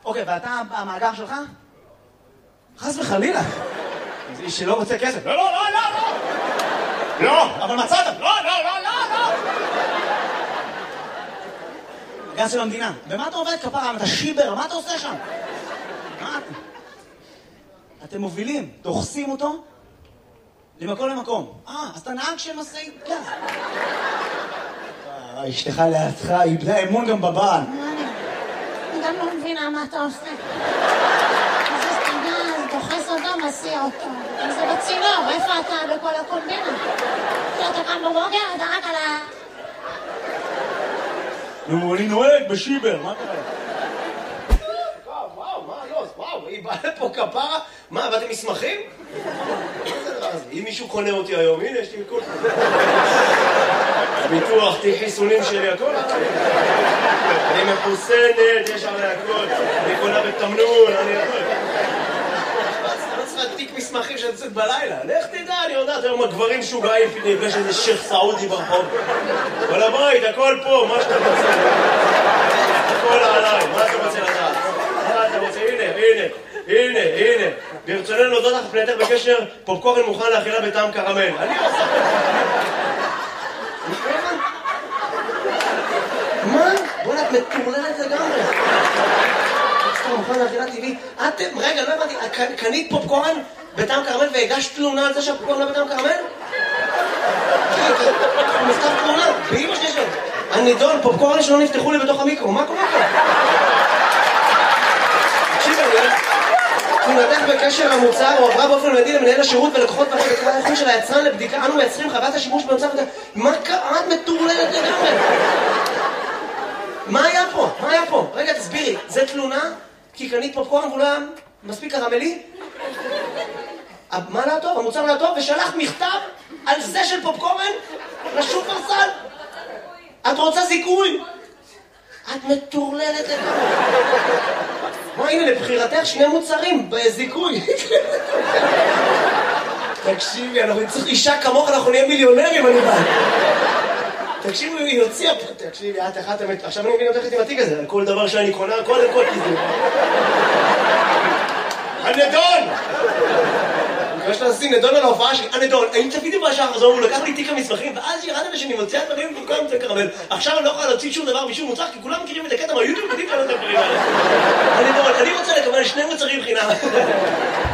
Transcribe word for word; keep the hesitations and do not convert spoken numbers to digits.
אוקיי, ואתה, המאגר שלך? חס וחלילה. זה איש שלא רוצה כסף. לא, לא, לא, לא, לא. לא, אבל מצאת. לא, לא, לא, לא, לא. גז של המדינה. במה אתה עובד כפרה? אתה שיבר, מה אתה עושה שם? מה אתה? אתם מובילים, דוחסים אותו למקום למקום. אה, אז אתה נהג של משאית גז. אשתך לידך, היא איבדה אמון גם בבעל. אני גם לא מבינה מה אתה עושה. זה גז, דוחס אותו, מסיע אותו. זה בצינור, איפה אתה בכל הקומבינה? אתה קם בבוקר, אתה רק על ה... נו, אני נוהג בשיבר, מה קרה? וואו, וואו, מה לא? וואו, היא באה לפה כפרה? מה, באתם מסמכים? אם מישהו קונה אותי היום, הנה, יש לי מכל... ביטוח, תיק חיסונים שלי, הכל עליי. אני מחוסנת, יש עליי הכל. אני קונה בתמנון, אני הכל. לא צריכה תיק מסמכים שאני יוצאת בלילה. לך תדע, אני יודעת, היום הגברים שוגעים, נפגש איזה שייך סעודי ברחוב. כל הבית, הכל פה, מה שאתה רוצה. הכל עליי, מה אתה רוצה לדעת? מה אתה רוצה? הנה, הנה, הנה, הנה. ברצוננו להודות לך פנייתך בקשר, פופקורן מוכן לאכילה בטעם קרמל. אני עושה... מה? בוא נת מטורללת לגמרי. אתה מוכן לאכילה טבעית? אתם, רגע, לא הבנתי, קנית פופקורן בטעם קרמל והגשת תלונה על זה שהפופקורן לא בטעם קרמל? הוא מכתב תלונה, באמא שלי שלו. הנידון, פופקורן שלא נפתחו לי בתוך המיקרו, מה קורה פה? תקשיב, אני... תלונתך בקשר המוצר הועברה באופן מיידי למנהל השירות ולקוחות פחות בקרת האיכות של היצרן לבדיקה. אנו מייצרים חוות השימוש במצב... מה קרה? את מטורללת לגמרי. מה היה פה? מה היה פה? רגע, תסבירי. זה תלונה? כי קנית פופקורן והוא לא היה מספיק קרמלי? מה לא טוב? המוצר לא טוב? ושלחת מכתב על זה של פופקורן לשופרסל? את רוצה זיכוי? את מטורללת לגמרי. מה, הנה, לבחירתך שני מוצרים בזיכוי. תקשיבי, אנחנו צריך אישה כמוך, אנחנו נהיה מיליונרים, אני בא. תקשיבי, היא הוציאה פה, תקשיבי, את אחת אמת, עכשיו אני מבין אותך עם התיק הזה, על כל דבר שאני קונה, קודם כל כזה. הנדון! אני חושב לשים נדון על ההופעה שלי, הנדון, האם צפיתי בשעה החזור, הוא לקח לי תיק המסמכים, ואז ירדתי שאני מוציאה דברים וכל זה קרמל. עכשיו אני לא יכולה להוציא שום דבר משום מוצר, כי כולם מכירים את הקטע מהיוטיוב, יודעים כאלה את הדברים האלה. הנדון, אני רוצה לקבל שני מוצרים חינם.